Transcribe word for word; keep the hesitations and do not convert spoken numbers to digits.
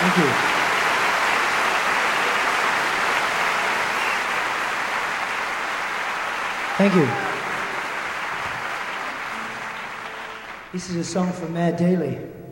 Thank you. Thank you. This is a song from Matt Daly.